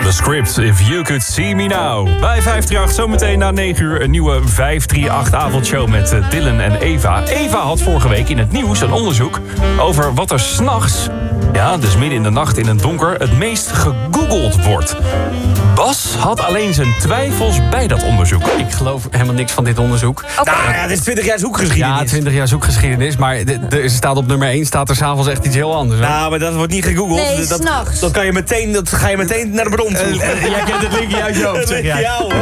The Script, If You Could See Me Now. Bij 538, zometeen na 9 uur... een nieuwe 538-avondshow met Dylan en Eva. Eva had vorige week in het nieuws een onderzoek... over wat er 's nachts, ja, dus midden in de nacht in het donker... het meest gegoogeld wordt. Bas had alleen zijn twijfels bij dat onderzoek. Ik geloof helemaal niks van dit onderzoek. Nou ja, dit is 20 jaar zoekgeschiedenis. Ja, 20 jaar zoekgeschiedenis. Maar er staat op nummer 1 staat er s'avonds echt iets heel anders. Hoor. Nou, maar dat wordt niet gegoogeld. Nee, s'nachts. Dat ga je meteen naar de bron toe. Jij kent het linkje uit je hoofd, zeg jij. Ja, hoor.